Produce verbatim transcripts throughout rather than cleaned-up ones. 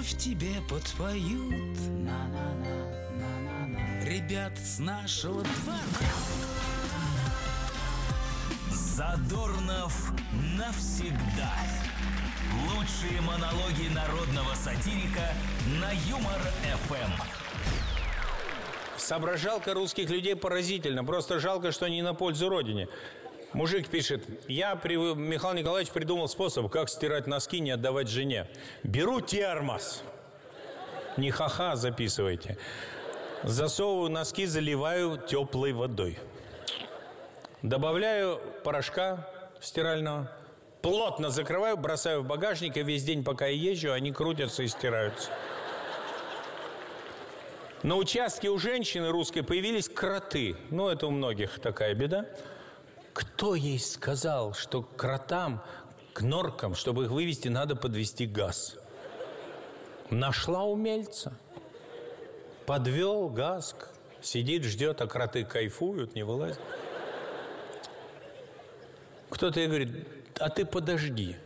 вновь тебе подпоют ребят с нашего двора. Задорнов навсегда. Лучшие монологи народного сатирика на Юмор-эф эм. Соображалка русских людей поразительна. Просто жалко, что не на пользу родине. Мужик пишет: я, Михаил Николаевич, придумал способ, как стирать носки, не отдавать жене. Беру термос. Не ха-ха, записывайте. Засовываю носки, заливаю теплой водой. Добавляю порошка стирального. Плотно закрываю, бросаю в багажник, и весь день, пока я езжу, они крутятся и стираются. На участке у женщины русской появились кроты. Ну, это у многих такая беда. Кто ей сказал, что к кротам, к норкам, чтобы их вывести, надо подвести газ? Нашла умельца. Подвел газ, сидит, ждет, а кроты кайфуют, не вылазят. Кто-то ей говорит: а ты подожди.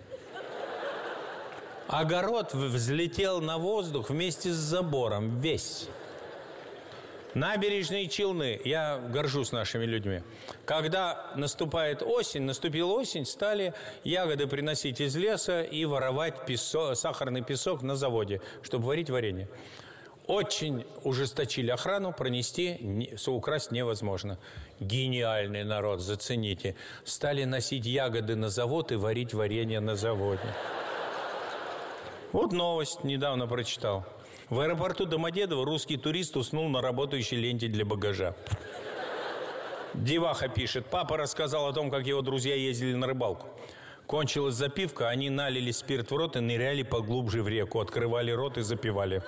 Огород взлетел на воздух вместе с забором, весь. Набережные Челны. Я горжусь нашими людьми. Когда наступает осень, наступила осень, стали ягоды приносить из леса и воровать песок, сахарный песок на заводе, чтобы варить варенье. Очень ужесточили охрану, пронести, не, украсть невозможно. Гениальный народ, зацените. Стали носить ягоды на завод и варить варенье на заводе. Вот новость, недавно прочитал. В аэропорту Домодедово русский турист уснул на работающей ленте для багажа. Деваха пишет: папа рассказал о том, как его друзья ездили на рыбалку. Кончилась запивка, они налили спирт в рот и ныряли поглубже в реку, открывали рот и запивали.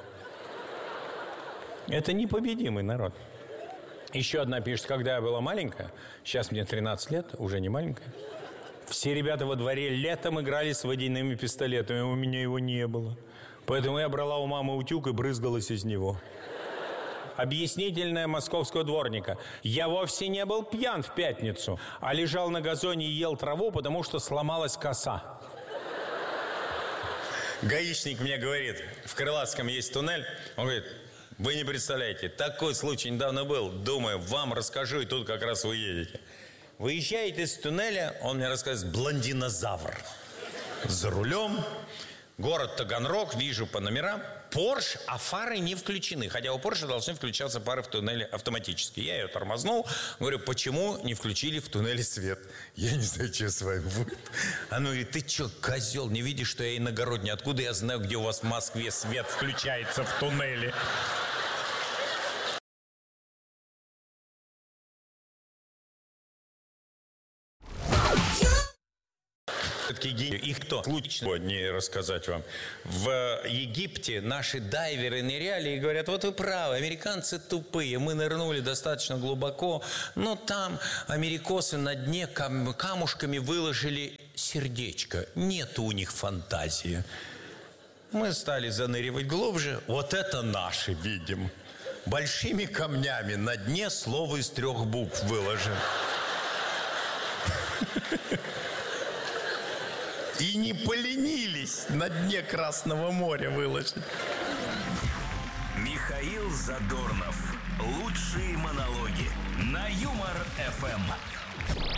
Это непобедимый народ. Еще одна пишет: когда я была маленькая, сейчас мне тринадцать лет, уже не маленькая, все ребята во дворе летом играли с водяными пистолетами, у меня его не было. Поэтому я брала у мамы утюг и брызгалась из него. Объяснительная московского дворника: я вовсе не был пьян в пятницу, а лежал на газоне и ел траву, потому что сломалась коса. Гаишник мне говорит: в Крылатском есть туннель. Он говорит: вы не представляете, такой случай недавно был. Думаю, вам расскажу, и тут как раз вы едете. Выезжаете из туннеля, он мне рассказывает: блондинозавр. За рулем, город Таганрог, вижу по номерам. Порш, а фары не включены. Хотя у Порше должны включаться фары в туннеле автоматически. Я ее тормознул. Говорю: почему не включили в туннеле свет? Я не знаю, что с вами будет. Она говорит: ты что, козел, не видишь, что я иногородний? Откуда я знаю, где у вас в Москве свет включается в туннеле? Их кто? Лучше не рассказать вам. В Египте наши дайверы ныряли и говорят: вот вы правы, американцы тупые. Мы нырнули достаточно глубоко, но там америкосы на дне кам- камушками выложили сердечко. Нету у них фантазии. Мы стали заныривать глубже. Вот это наши видим. Большими камнями на дне слово из трех букв выложено. И не поленились на дне Красного моря выложить. Михаил Задорнов. Лучшие монологи на Юмор-эф эм.